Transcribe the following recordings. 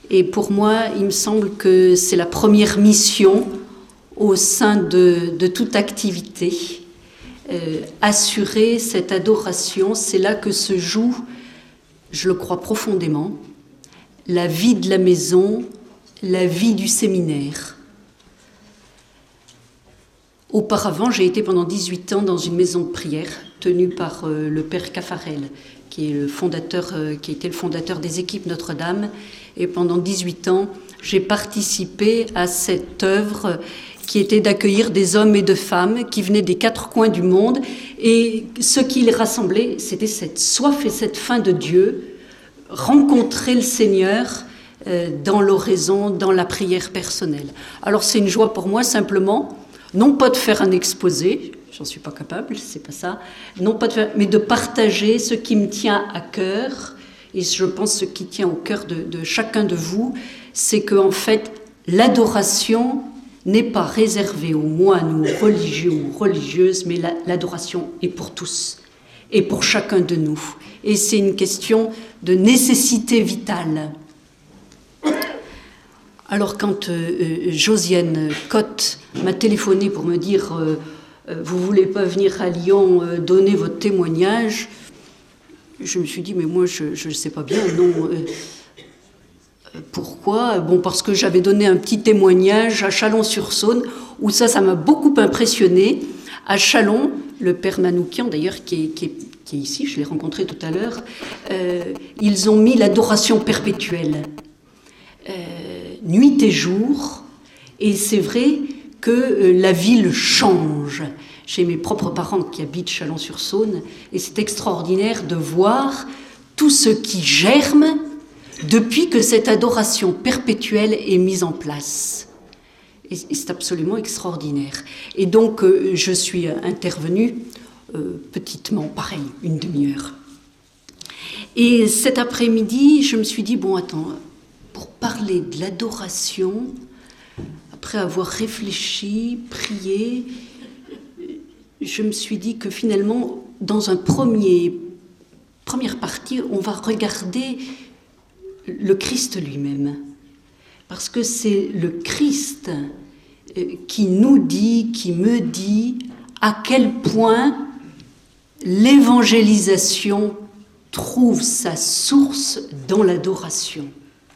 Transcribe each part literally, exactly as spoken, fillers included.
Et pour moi, il me semble que c'est la première mission au sein de, de toute activité. Euh, assurer cette adoration, c'est là que se joue, je le crois profondément, la vie de la maison, la vie du séminaire. Auparavant, j'ai été pendant dix-huit ans dans une maison de prière tenue par euh, le père Caffarel, qui est le fondateur, euh, qui était le fondateur des équipes Notre-Dame. Et pendant dix-huit ans, j'ai participé à cette œuvre qui était d'accueillir des hommes et de femmes qui venaient des quatre coins du monde. Et ce qui les rassemblait, c'était cette soif et cette faim de Dieu, rencontrer le Seigneur euh, dans l'oraison, dans la prière personnelle. Alors c'est une joie pour moi simplement, non pas de faire un exposé, j'en suis pas capable, c'est pas ça, non pas de faire, mais de partager ce qui me tient à cœur. Et je pense ce qui tient au cœur de, de chacun de vous, c'est qu'en fait, l'adoration n'est pas réservée aux moines ou aux religieux ou aux religieuses, mais la, l'adoration est pour tous et pour chacun de nous. Et c'est une question de nécessité vitale. Alors quand euh, Josiane Cotte m'a téléphoné pour me dire euh, euh, « Vous ne voulez pas venir à Lyon euh, donner votre témoignage ?» Je me suis dit « Mais moi, je ne sais pas bien, non. Euh, pourquoi ? Bon, parce que j'avais donné un petit témoignage à Chalon-sur-Saône, où ça, ça m'a beaucoup impressionné. À Chalon, le père Manoukian, d'ailleurs, qui est, qui est, qui est ici, je l'ai rencontré tout à l'heure, euh, ils ont mis l'adoration perpétuelle, euh, nuit et jour, et c'est vrai que euh, la ville change. Chez mes propres parents qui habitent Chalon-sur-Saône, et c'est extraordinaire de voir tout ce qui germe depuis que cette adoration perpétuelle est mise en place. Et c'est absolument extraordinaire. Et donc, euh, je suis intervenue euh, petitement, pareil, une demi-heure. Et cet après-midi, je me suis dit, bon, attends, pour parler de l'adoration, après avoir réfléchi, prié, je me suis dit que finalement, dans un premier, première partie, on va regarder le Christ lui-même. Parce que c'est le Christ qui nous dit, qui me dit à quel point l'évangélisation trouve sa source dans l'adoration.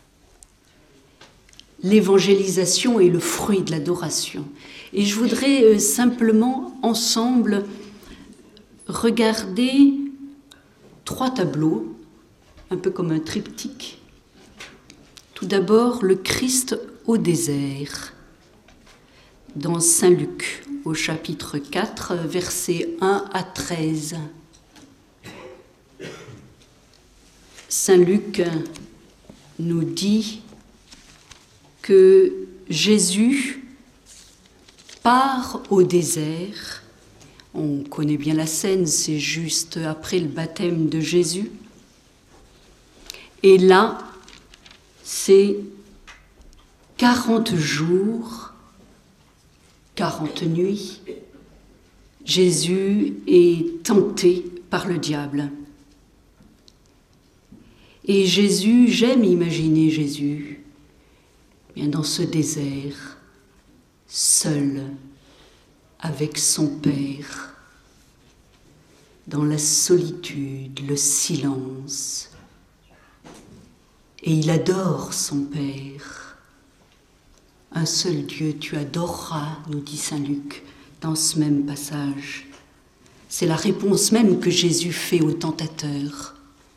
L'évangélisation est le fruit de l'adoration. Et je voudrais simplement, ensemble, regarder trois tableaux, un peu comme un triptyque. Tout d'abord, le Christ au désert, dans Saint Luc, au chapitre quatre, versets un à treize. Saint Luc nous dit que Jésus part au désert. On connaît bien la scène, c'est juste après le baptême de Jésus. Et là, c'est quarante jours, quarante nuits. Jésus est tenté par le diable. Et Jésus, j'aime imaginer Jésus, bien dans ce désert, seul avec son Père, dans la solitude, le silence. Et il adore son Père. Un seul Dieu tu adoreras, nous dit Saint Luc dans ce même passage. C'est la réponse même que Jésus fait au tentateur.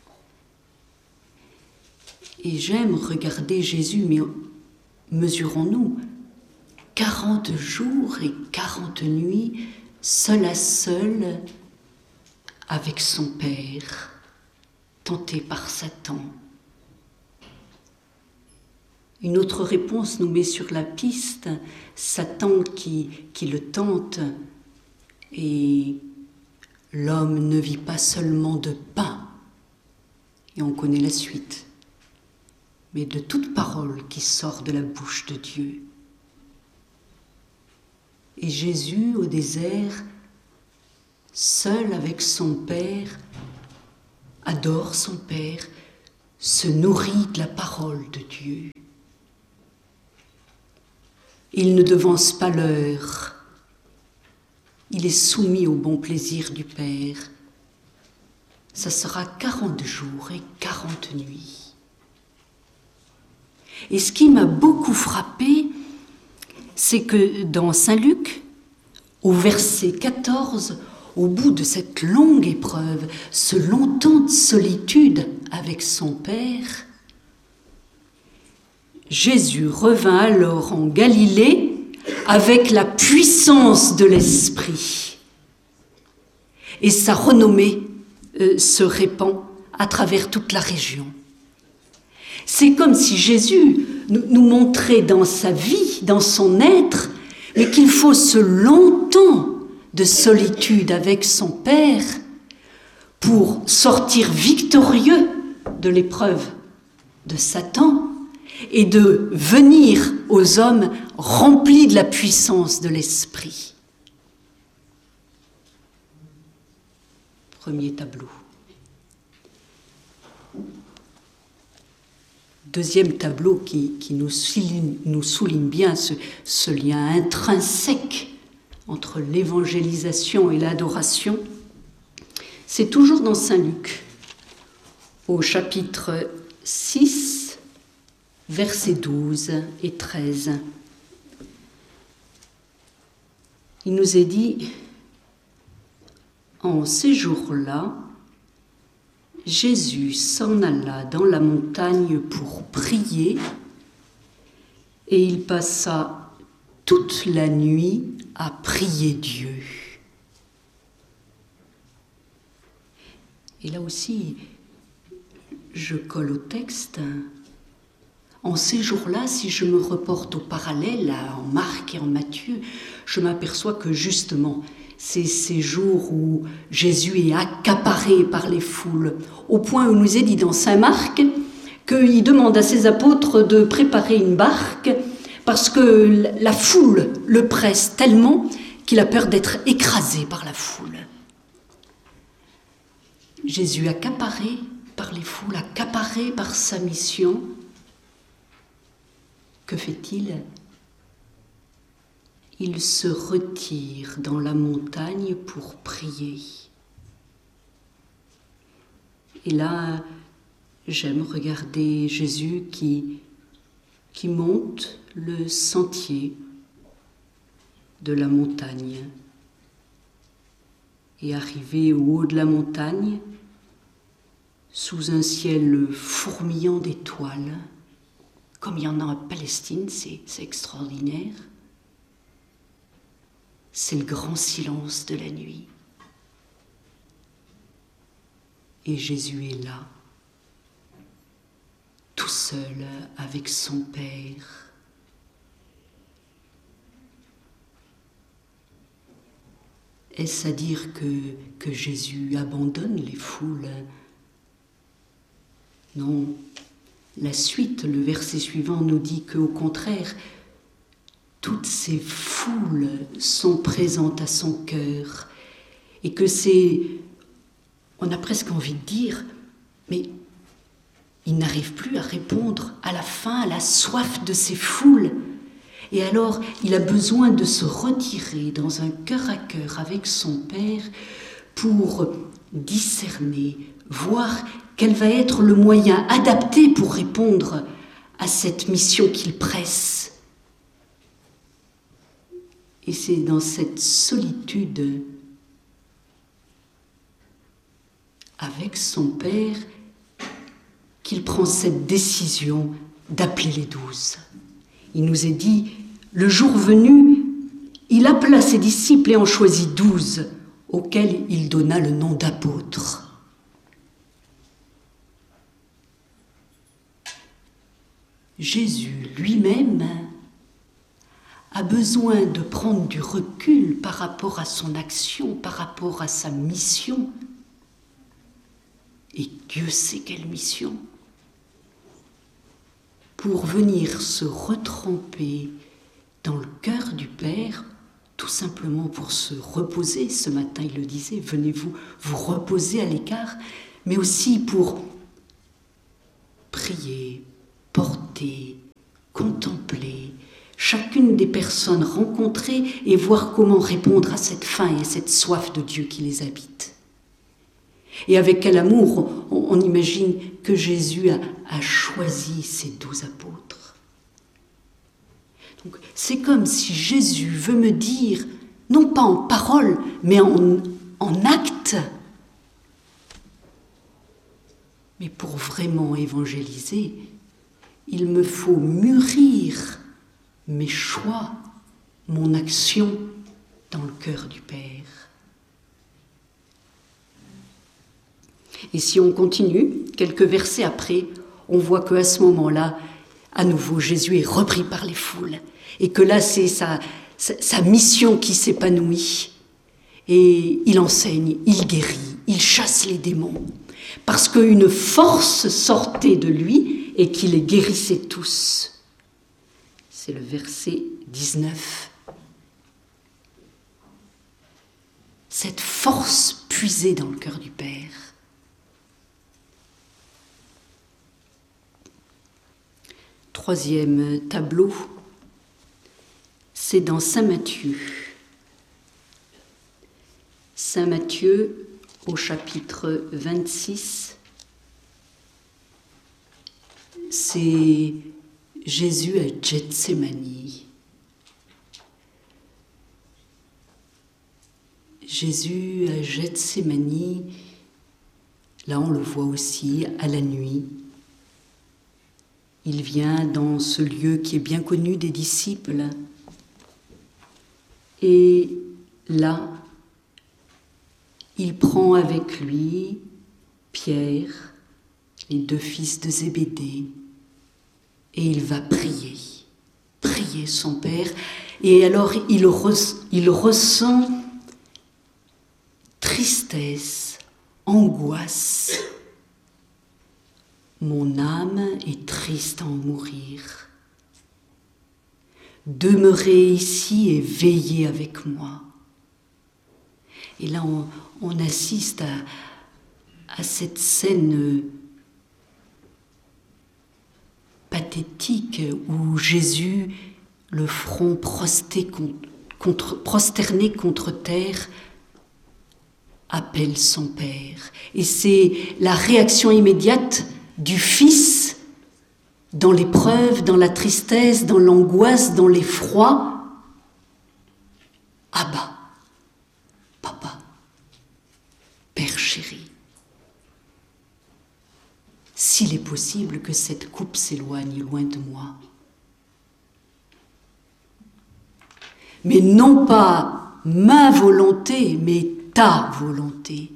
Et j'aime regarder Jésus, mais mesurons-nous, quarante jours et quarante nuits, seul à seul, avec son Père, tenté par Satan. Une autre réponse nous met sur la piste, Satan qui, qui le tente, et l'homme ne vit pas seulement de pain, et on connaît la suite, mais de toute parole qui sort de la bouche de Dieu. Et Jésus, au désert, seul avec son Père, adore son Père, se nourrit de la parole de Dieu. Il ne devance pas l'heure. Il est soumis au bon plaisir du Père. Ça sera quarante jours et quarante nuits. Et ce qui m'a beaucoup frappé, c'est que dans Saint Luc, au verset quatorze, au bout de cette longue épreuve, ce long temps de solitude avec son Père, Jésus revint alors en Galilée avec la puissance de l'Esprit. Et sa renommée euh, se répand à travers toute la région. C'est comme si Jésus nous, nous montrait dans sa vie, dans son être, mais qu'il faut ce long temps de solitude avec son Père pour sortir victorieux de l'épreuve de Satan et de venir aux hommes remplis de la puissance de l'Esprit. Premier tableau. Deuxième tableau qui, qui nous, souligne, nous souligne bien ce, ce lien intrinsèque entre l'évangélisation et l'adoration, c'est toujours dans Saint Luc, au chapitre six, versets douze et treize. Il nous est dit, en ces jours-là, Jésus s'en alla dans la montagne pour prier, et il passa toute la nuit à prier Dieu. Et là aussi, je colle au texte. En ces jours-là, si je me reporte au parallèle, en Marc et en Matthieu, je m'aperçois que justement, c'est ces jours où Jésus est accaparé par les foules, au point où il nous est dit dans Saint Marc qu'il demande à ses apôtres de préparer une barque parce que la foule le presse tellement qu'il a peur d'être écrasé par la foule. Jésus accaparé par les foules, accaparé par sa mission, que fait-il ? Il se retire dans la montagne pour prier. Et là, j'aime regarder Jésus qui, qui monte le sentier de la montagne. Et arrivé au haut de la montagne, sous un ciel fourmillant d'étoiles, comme il y en a en Palestine, c'est, c'est extraordinaire. C'est le grand silence de la nuit. Et Jésus est là, tout seul avec son Père. Est-ce à dire que, que Jésus abandonne les foules ? Non. La suite, le verset suivant nous dit qu'au contraire, toutes ces foules sont présentes à son cœur et que c'est, on a presque envie de dire, mais il n'arrive plus à répondre à la faim, à la soif de ces foules. Et alors, il a besoin de se retirer dans un cœur à cœur avec son Père pour discerner, voir quel va être le moyen adapté pour répondre à cette mission qu'il presse. Et c'est dans cette solitude avec son Père qu'il prend cette décision d'appeler les douze. Il nous est dit, le jour venu, il appela ses disciples et en choisit douze, auxquels il donna le nom d'apôtres. Jésus lui-même a besoin de prendre du recul par rapport à son action, par rapport à sa mission. Et Dieu sait quelle mission. Pour venir se retremper dans le cœur du Père, tout simplement pour se reposer. Ce matin, il le disait, venez-vous vous reposer à l'écart, mais aussi pour prier, porter, contempler, chacune des personnes rencontrées et voir comment répondre à cette faim et à cette soif de Dieu qui les habite. Et avec quel amour on, on imagine que Jésus a, a choisi ses douze apôtres. Donc, c'est comme si Jésus veut me dire, non pas en parole, mais en, en acte. Mais pour vraiment évangéliser, il me faut mûrir mes choix, mon action dans le cœur du Père. Et si on continue, quelques versets après, on voit qu'à ce moment-là, à nouveau, Jésus est repris par les foules. Et que là, c'est sa, sa, sa mission qui s'épanouit. Et il enseigne, il guérit, il chasse les démons. Parce qu'une force sortait de lui et qu'il les guérissait tous. C'est le verset dix-neuf. Cette force puisée dans le cœur du Père. Troisième tableau, c'est dans Saint Matthieu. Saint Matthieu au chapitre vingt-six, c'est Jésus à Gethsémani. Jésus à Gethsémani, là on le voit aussi à la nuit. Il vient dans ce lieu qui est bien connu des disciples. Et là, il prend avec lui Pierre, les deux fils de Zébédée, et il va prier, prier son Père. Et alors il, re- il ressent tristesse, angoisse. Mon âme est triste à en mourir. Demeurez ici et veillez avec moi. Et là, on, on assiste à, à cette scène pathétique où Jésus, le front prosté contre, prosterné contre terre, appelle son Père. Et c'est la réaction immédiate du Fils dans l'épreuve, dans la tristesse, dans l'angoisse, dans l'effroi. Abba, Papa, Père chéri, s'il est possible que cette coupe s'éloigne loin de moi. Mais non pas ma volonté, mais ta volonté.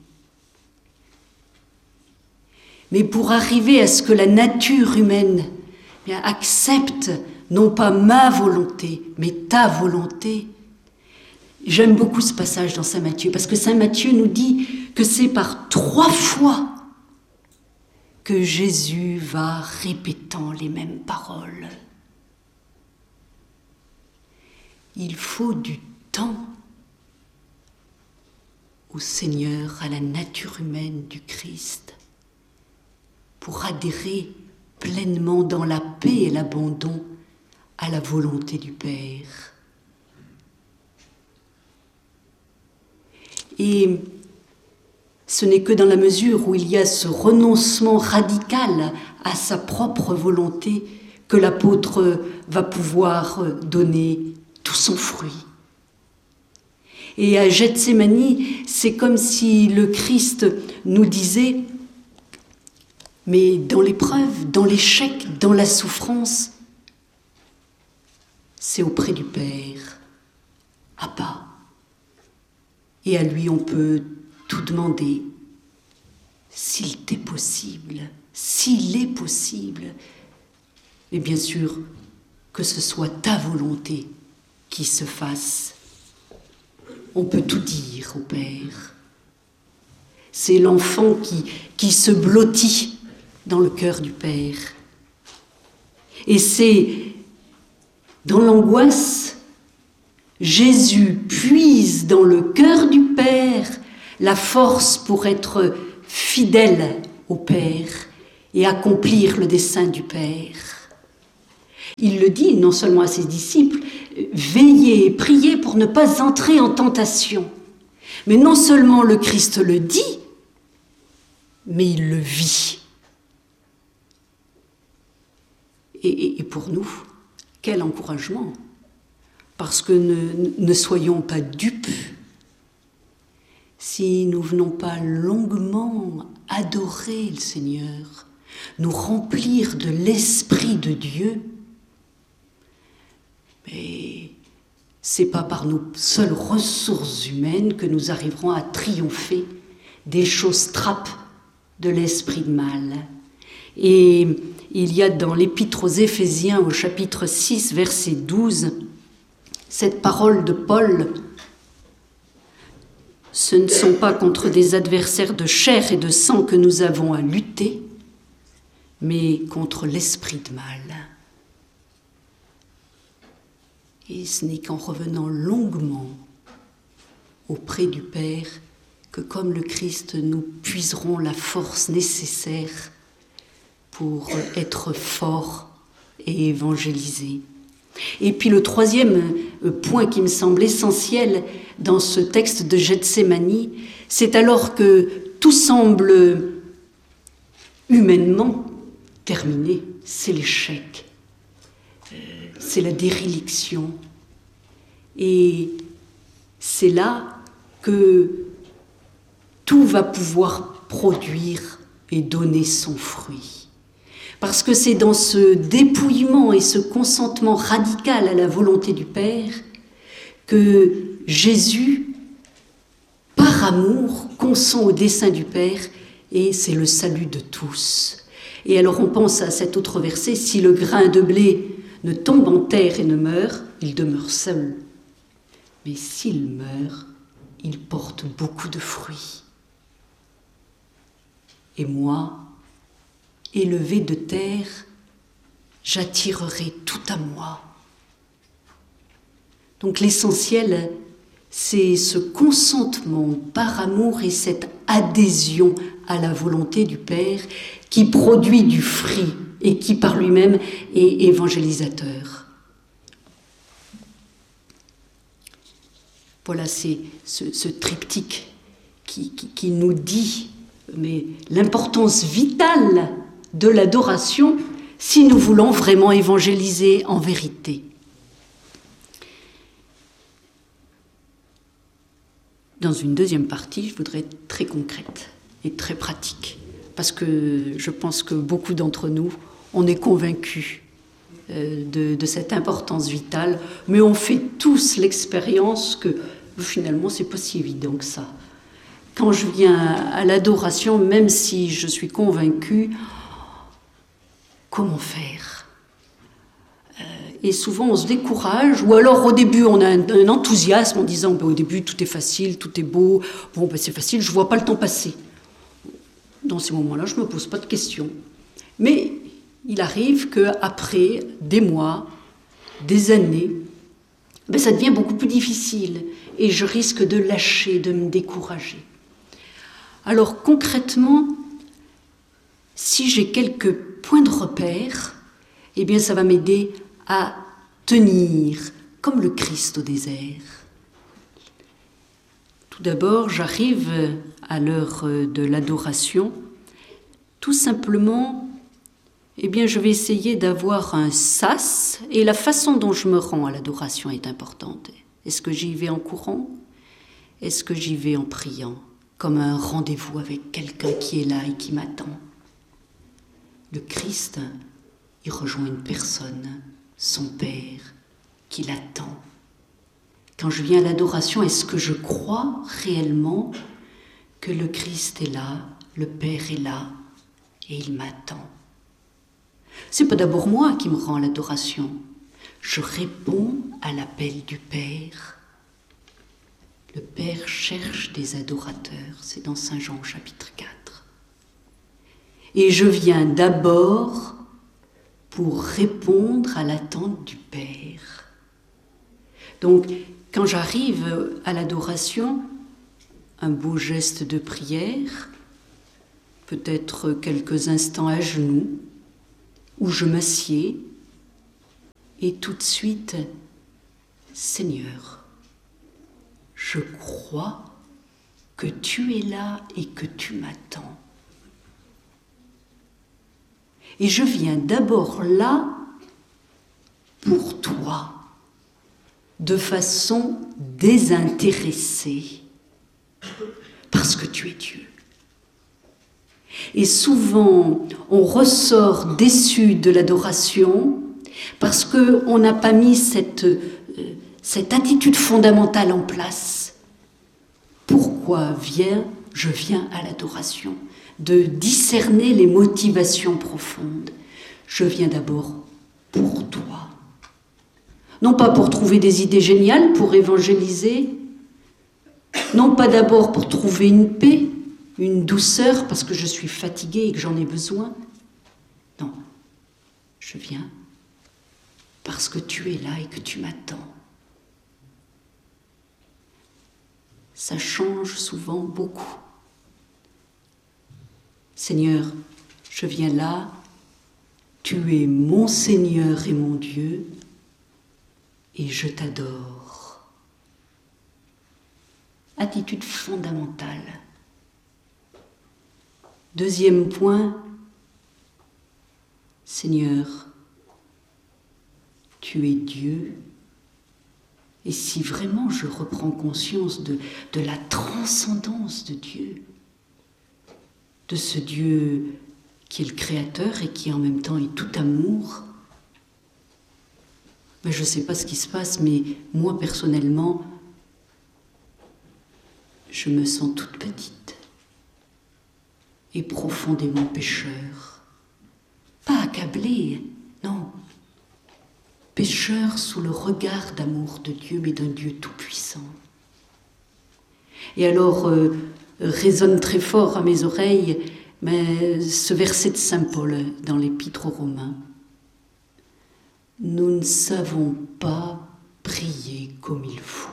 Mais pour arriver à ce que la nature humaine eh bien, accepte non pas ma volonté, mais ta volonté. J'aime beaucoup ce passage dans Saint Matthieu, parce que Saint Matthieu nous dit que c'est par trois fois que Jésus va répétant les mêmes paroles. Il faut du temps au Seigneur, à la nature humaine du Christ, pour adhérer pleinement dans la paix et l'abandon à la volonté du Père. Et ce n'est que dans la mesure où il y a ce renoncement radical à sa propre volonté que l'apôtre va pouvoir donner tout son fruit. Et à Gethsémani, c'est comme si le Christ nous disait, mais dans l'épreuve, dans l'échec, dans la souffrance, c'est auprès du Père, Abba. Et à lui, on peut tout demander, s'il t'est possible, s'il est possible. Et bien sûr, que ce soit ta volonté qui se fasse. On peut tout dire au Père. C'est l'enfant qui, qui se blottit dans le cœur du Père. Et c'est dans l'angoisse, Jésus puise dans le cœur du Père la force pour être fidèle au Père et accomplir le dessein du Père. Il le dit non seulement à ses disciples, « Veillez et priez pour ne pas entrer en tentation ». Mais non seulement le Christ le dit, mais il le vit. Et, et, et pour nous, quel encouragement! Parce que ne, ne soyons pas dupes. Si nous venons pas longuement adorer le Seigneur, nous remplir de l'Esprit de Dieu, mais c'est pas par nos seules ressources humaines que nous arriverons à triompher des choses trappes de l'esprit de mal. Et il y a dans l'Épître aux Éphésiens, au chapitre six, verset douze, cette parole de Paul: « Ce ne sont pas contre des adversaires de chair et de sang que nous avons à lutter, mais contre l'esprit de mal. » Et ce n'est qu'en revenant longuement auprès du Père que, comme le Christ, nous puiserons la force nécessaire pour être forts et évangéliser. Et puis le troisième point qui me semble essentiel dans ce texte de Gethsémani, c'est alors que tout semble humainement terminé, c'est l'échec, euh, c'est la déréliction. Et c'est là que tout va pouvoir produire et donner son fruit. Parce que c'est dans ce dépouillement et ce consentement radical à la volonté du Père que Jésus, par amour, consent au dessein du Père, et c'est le salut de tous. Et alors on pense à cet autre verset: si le grain de blé ne tombe en terre et ne meurt, il demeure seul. Mais s'il meurt, il porte beaucoup de fruits. Et moi, élevé de terre, j'attirerai tout à moi. Donc l'essentiel, c'est ce consentement par amour et cette adhésion à la volonté du Père qui produit du fruit et qui par lui-même est évangélisateur. Voilà, c'est ce, ce triptyque qui, qui, qui nous dit mais l'importance vitale de l'adoration si nous voulons vraiment évangéliser en vérité. Dans une deuxième partie, je voudrais être très concrète et très pratique, parce que je pense que beaucoup d'entre nous, on est convaincus de, de cette importance vitale, mais on fait tous l'expérience que finalement, c'est pas si évident que ça. Quand je viens à l'adoration, même si je suis convaincue, comment faire ? euh, Et souvent, on se décourage, ou alors au début, on a un, un enthousiasme en disant ben, au début, tout est facile, tout est beau, bon, ben, c'est facile, je ne vois pas le temps passer. Dans ces moments-là, je ne me pose pas de questions. Mais il arrive qu'après des mois, des années, ben, ça devient beaucoup plus difficile et je risque de lâcher, de me décourager. Alors concrètement, si j'ai quelques points de repère, eh bien ça va m'aider à tenir comme le Christ au désert. Tout d'abord, j'arrive à l'heure de l'adoration, tout simplement, eh bien je vais essayer d'avoir un sas, et la façon dont je me rends à l'adoration est importante. Est-ce que j'y vais en courant ? Est-ce que j'y vais en priant ? Comme un rendez-vous avec quelqu'un qui est là et qui m'attend. Le Christ, il rejoint une personne, son Père, qui l'attend. Quand je viens à l'adoration, est-ce que je crois réellement que le Christ est là, le Père est là, et il m'attend ? C'est pas d'abord moi qui me rends à l'adoration. Je réponds à l'appel du Père. Le Père cherche des adorateurs, c'est dans Saint Jean chapitre quatre. Et je viens d'abord pour répondre à l'attente du Père. Donc, quand j'arrive à l'adoration, un beau geste de prière, peut-être quelques instants à genoux, où je m'assieds, Et tout de suite, Seigneur, je crois que tu es là et que tu m'attends. Et je viens d'abord là pour toi, de façon désintéressée, parce que tu es Dieu. Et souvent, on ressort déçu de l'adoration parce qu'on n'a pas mis cette, euh, cette attitude fondamentale en place. Pourquoi viens, je viens à l'adoration? De discerner les motivations profondes. Je viens d'abord pour toi. Non pas pour trouver des idées géniales, pour évangéliser, non pas d'abord pour trouver une paix, une douceur, parce que je suis fatiguée et que j'en ai besoin. Non, je viens parce que tu es là et que tu m'attends. Ça change souvent beaucoup. Seigneur, je viens là, tu es mon Seigneur et mon Dieu, et je t'adore. Attitude fondamentale. Deuxième point, Seigneur, tu es Dieu. Et si vraiment je reprends conscience de, de la transcendance de Dieu, de ce Dieu qui est le Créateur et qui en même temps est tout amour, ben je ne sais pas ce qui se passe, mais moi personnellement, je me sens toute petite et profondément pécheur. Pas accablée, non. Pécheur sous le regard d'amour de Dieu, mais d'un Dieu tout-puissant. Et alors euh, résonne très fort à mes oreilles mais ce verset de saint Paul dans l'Épître aux Romains. Nous ne savons pas prier comme il faut.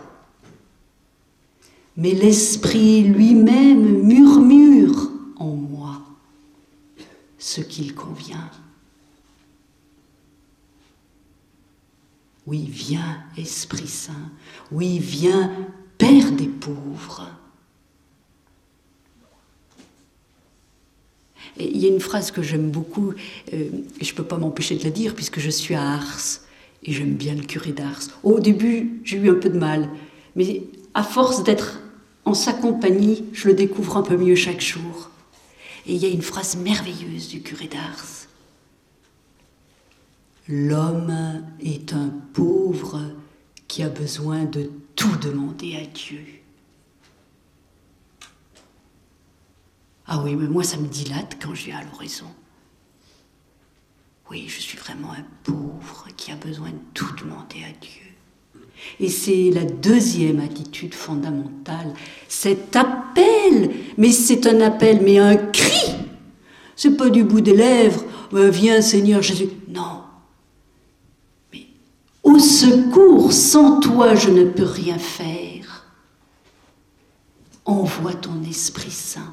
Mais l'Esprit lui-même murmure en moi ce qu'il convient. Oui, viens, Esprit Saint. Oui, viens, Père des pauvres. Et il y a une phrase que j'aime beaucoup, euh, et je ne peux pas m'empêcher de la dire, puisque je suis à Ars, et j'aime bien le curé d'Ars. Au début, j'ai eu un peu de mal, mais à force d'être en sa compagnie, je le découvre un peu mieux chaque jour. Et il y a une phrase merveilleuse du curé d'Ars. L'homme est un pauvre qui a besoin de tout demander à Dieu. Ah oui, mais moi ça me dilate quand je viens à l'horizon. Oui, je suis vraiment un pauvre qui a besoin de tout demander à Dieu. Et c'est la deuxième attitude fondamentale, cet appel, mais c'est un appel, mais un cri. C'est pas du bout des lèvres, euh, viens Seigneur Jésus. Non. Mais au secours, sans toi je ne peux rien faire. Envoie ton Esprit Saint.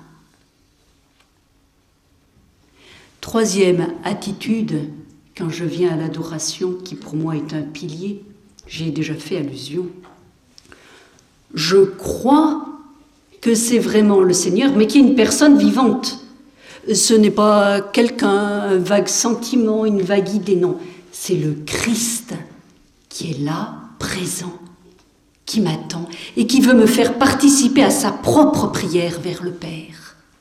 Troisième attitude, quand je viens à l'adoration, qui pour moi est un pilier, j'y ai déjà fait allusion. Je crois que c'est vraiment le Seigneur, mais qui est une personne vivante. Ce n'est pas quelqu'un, un vague sentiment, une vague idée, non. C'est le Christ qui est là, présent, qui m'attend et qui veut me faire participer à sa propre prière vers le Père.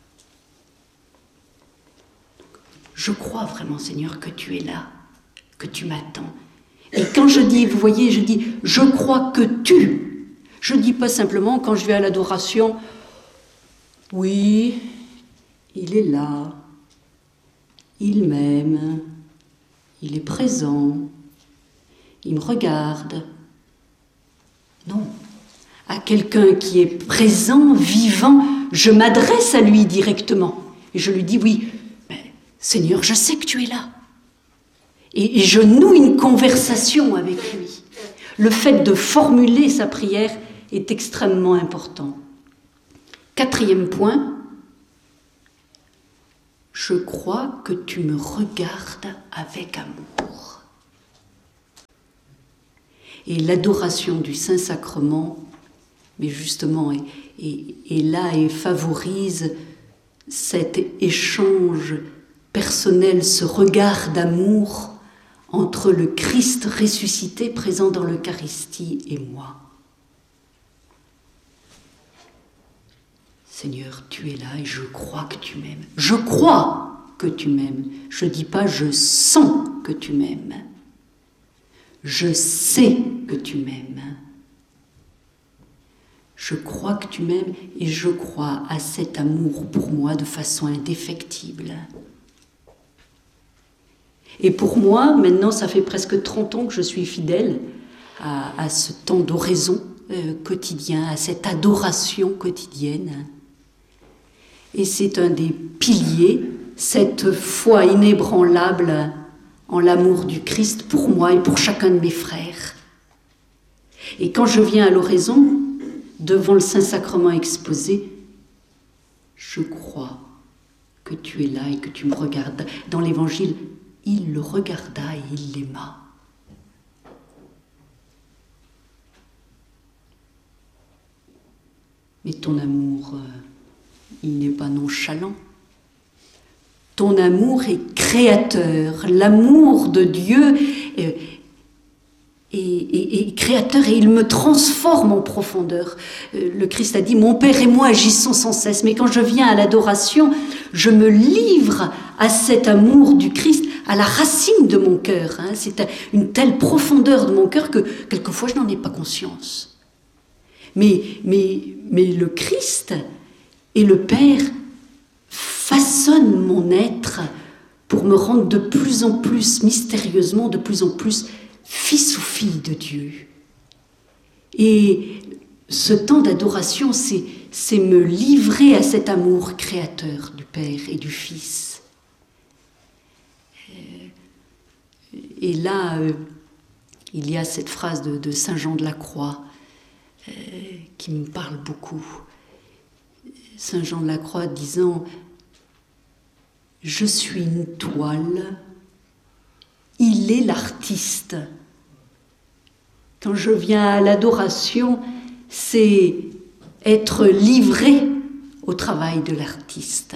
Je crois vraiment, Seigneur, que tu es là, que tu m'attends. Et quand je dis, vous voyez, je dis, je crois que tu. Je ne dis pas simplement, quand je vais à l'adoration, oui, il est là, il m'aime, il est présent, il me regarde. Non, à quelqu'un qui est présent, vivant, je m'adresse à lui directement. Et je lui dis, oui, Seigneur, je sais que tu es là. Et, et je noue une conversation avec lui. Le fait de formuler sa prière est extrêmement important. Quatrième point, je crois que tu me regardes avec amour. Et l'adoration du Saint-Sacrement, mais justement, est, est, est là et favorise cet échange personnel, ce regard d'amour entre le Christ ressuscité présent dans l'Eucharistie et moi. Seigneur, tu es là et je crois que tu m'aimes. Je crois que tu m'aimes. Je ne dis pas je sens que tu m'aimes. Je sais que tu m'aimes. Je crois que tu m'aimes et je crois à cet amour pour moi de façon indéfectible. Et pour moi, maintenant, ça fait presque trente ans que je suis fidèle à, à ce temps d'oraison euh, quotidien, à cette adoration quotidienne. Et c'est un des piliers, cette foi inébranlable en l'amour du Christ pour moi et pour chacun de mes frères. Et quand je viens à l'oraison, devant le Saint-Sacrement exposé, je crois que tu es là et que tu me regardes. Dans l'Évangile, il le regarda et il l'aima. Mais ton amour, il n'est pas nonchalant. Ton amour est créateur. L'amour de Dieu est, est, est, est créateur et il me transforme en profondeur. Le Christ a dit, mon Père et moi agissons sans cesse. Mais quand je viens à l'adoration, je me livre à cet amour du Christ, à la racine de mon cœur. Hein. C'est une telle profondeur de mon cœur que quelquefois je n'en ai pas conscience. Mais, mais, mais le Christ et le Père façonnent mon être pour me rendre de plus en plus mystérieusement, de plus en plus fils ou fille de Dieu. Et ce temps d'adoration, c'est, c'est me livrer à cet amour créateur du Père et du Fils. Et là, euh, il y a cette phrase de, de Saint Jean de la Croix euh, qui me parle beaucoup. Saint Jean de la Croix disant « Je suis une toile, il est l'artiste ». Quand je viens à l'adoration, c'est être livré au travail de l'artiste.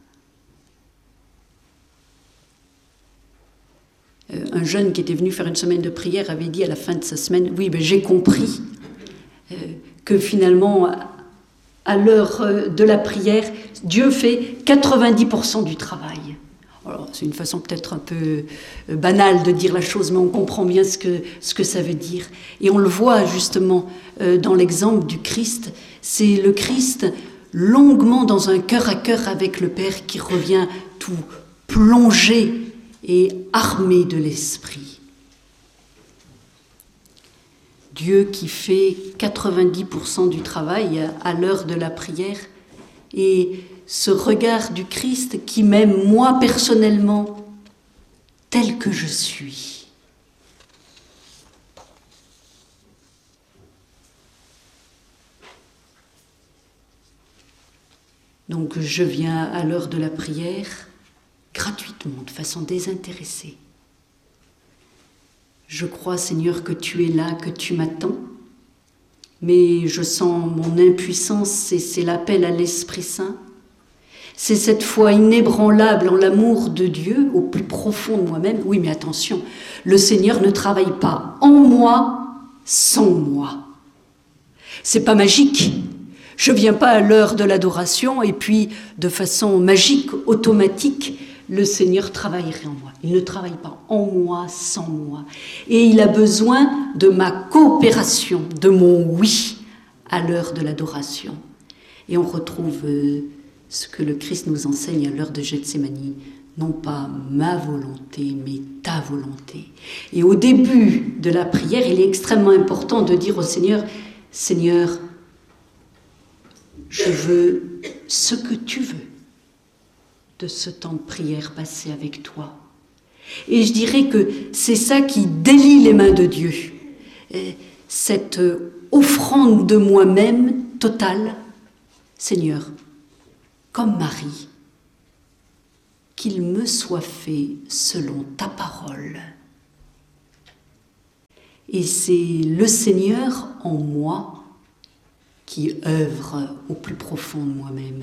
Un jeune qui était venu faire une semaine de prière avait dit à la fin de sa semaine « Oui, ben j'ai compris euh, que finalement, à l'heure de la prière, Dieu fait quatre-vingt-dix pour cent du travail. » Alors, c'est une façon peut-être un peu banale de dire la chose, mais on comprend bien ce que, ce que ça veut dire. Et on le voit justement euh, dans l'exemple du Christ. C'est le Christ longuement dans un cœur à cœur avec le Père qui revient tout plongé et armé de l'esprit. Dieu qui fait quatre-vingt-dix pour cent du travail à l'heure de la prière et ce regard du Christ qui m'aime moi personnellement tel que je suis. Donc je viens à l'heure de la prière gratuitement, de façon désintéressée. Je crois, Seigneur, que tu es là, que tu m'attends, mais je sens mon impuissance et c'est l'appel à l'Esprit Saint. C'est cette foi inébranlable en l'amour de Dieu, au plus profond de moi-même. Oui, mais attention, le Seigneur ne travaille pas en moi, sans moi. C'est pas magique. Je viens pas à l'heure de l'adoration et puis, de façon magique, automatique, le Seigneur travaillerait en moi. Il ne travaille pas en moi, sans moi. Et il a besoin de ma coopération, de mon oui à l'heure de l'adoration. Et on retrouve euh, ce que le Christ nous enseigne à l'heure de Gethsémani. Non pas ma volonté, mais ta volonté. Et au début de la prière, il est extrêmement important de dire au Seigneur, « Seigneur, je veux ce que tu veux de ce temps de prière passé avec toi. » Et je dirais que c'est ça qui délie les mains de Dieu. Cette offrande de moi-même totale. Seigneur, comme Marie, qu'il me soit fait selon ta parole. et c'est le Seigneur en moi qui œuvre au plus profond de moi-même.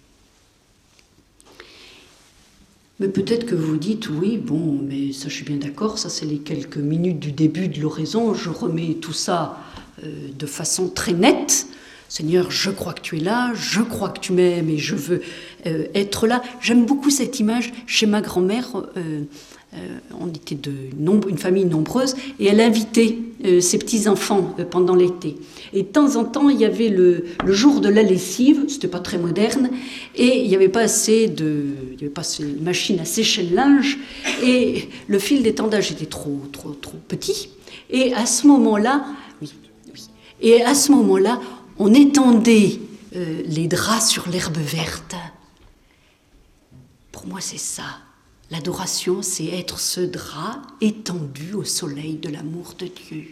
Mais peut-être que vous dites, oui, bon, mais ça je suis bien d'accord, ça c'est les quelques minutes du début de l'oraison, je remets tout ça euh, de façon très nette. Seigneur, je crois que tu es là, je crois que tu m'aimes et je veux euh, être là. J'aime beaucoup cette image. Chez ma grand-mère, euh, euh, on était de nombre, une famille nombreuse et elle invitait euh, ses petits-enfants euh, pendant l'été. Et de temps en temps, il y avait le, le jour de la lessive, c'était pas très moderne, et il n'y avait pas assez de, il y avait pas assez de machine à sécher le linge, et le fil d'étendage était trop, trop, trop petit. Et à ce moment-là, oui, oui. Et à ce moment-là, on étendait euh, les draps sur l'herbe verte. Pour moi, c'est ça. L'adoration, c'est être ce drap étendu au soleil de l'amour de Dieu.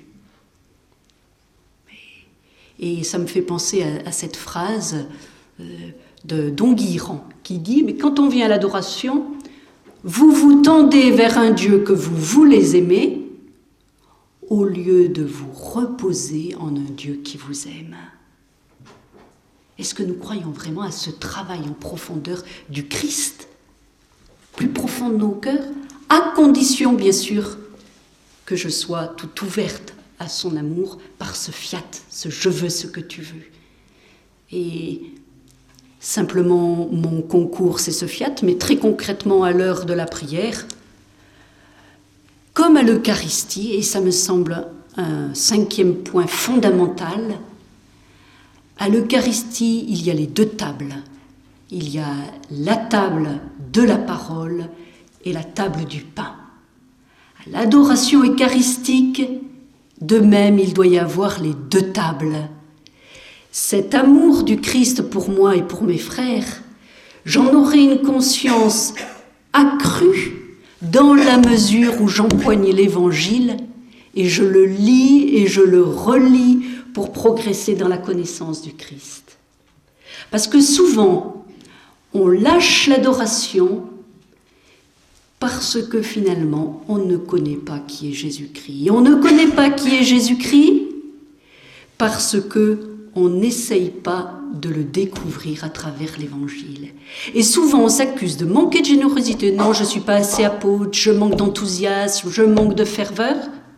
Et ça me fait penser à, à cette phrase euh, de Don Guiran qui dit « Mais quand on vient à l'adoration, vous vous tendez vers un Dieu que vous voulez aimer au lieu de vous reposer en un Dieu qui vous aime. » Est-ce que nous croyons vraiment à ce travail en profondeur du Christ, plus profond de nos cœurs, à condition, bien sûr, que je sois tout ouverte à son amour par ce fiat, ce « je veux ce que tu veux ». Et simplement, mon concours, c'est ce fiat, mais très concrètement, à l'heure de la prière, comme à l'Eucharistie, et ça me semble un cinquième point fondamental, à l'Eucharistie, il y a les deux tables. Il y a la table de la parole et la table du pain. À l'adoration eucharistique, de même, il doit y avoir les deux tables. Cet amour du Christ pour moi et pour mes frères, j'en aurai une conscience accrue dans la mesure où j'empoigne l'Évangile et je le lis et je le relis pour progresser dans la connaissance du Christ. Parce que souvent, on lâche l'adoration parce que finalement, on ne connaît pas qui est Jésus-Christ. Et on ne connaît pas qui est Jésus-Christ parce qu'on n'essaye pas de le découvrir à travers l'Évangile. Et souvent, on s'accuse de manquer de générosité. Non, je ne suis pas assez apôtre, je manque d'enthousiasme, je manque de ferveur.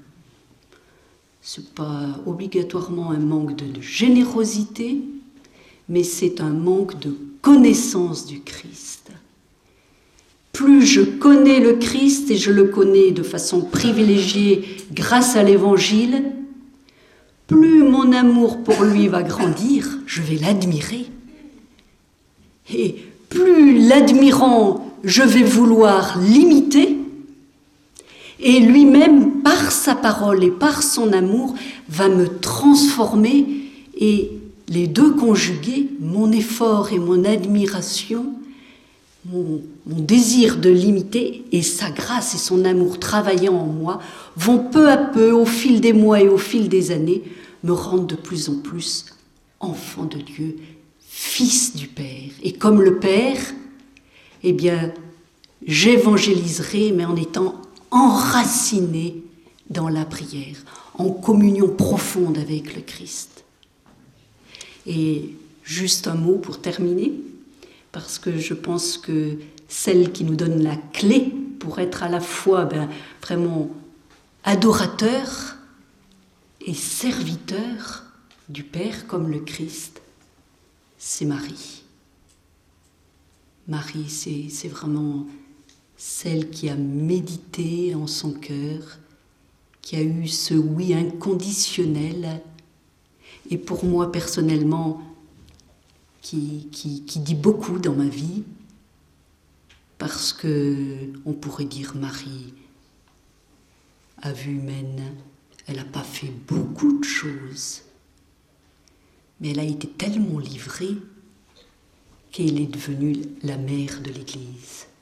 Ce n'est pas obligatoirement un manque de générosité, mais c'est un manque de connaissance du Christ. Plus je connais le Christ, et je le connais de façon privilégiée grâce à l'Évangile, plus mon amour pour lui va grandir, je vais l'admirer. Et plus l'admirant, je vais vouloir l'imiter, et lui-même, par sa parole et par son amour, va me transformer et les deux conjugués, mon effort et mon admiration, mon, mon désir de l'imiter et sa grâce et son amour travaillant en moi, vont peu à peu, au fil des mois et au fil des années, me rendre de plus en plus enfant de Dieu, fils du Père. Et comme le Père, eh bien, j'évangéliserai, mais en étant enraciné dans la prière, en communion profonde avec le Christ. Et juste un mot pour terminer, parce que je pense que celle qui nous donne la clé pour être à la fois ben, vraiment adorateur et serviteur du Père comme le Christ, c'est Marie. Marie, c'est, c'est vraiment celle qui a médité en son cœur, qui a eu ce oui inconditionnel, et pour moi personnellement, qui, qui, qui dit beaucoup dans ma vie, parce que on pourrait dire Marie, à vue humaine, elle n'a pas fait beaucoup de choses, mais elle a été tellement livrée qu'elle est devenue la mère de l'Église.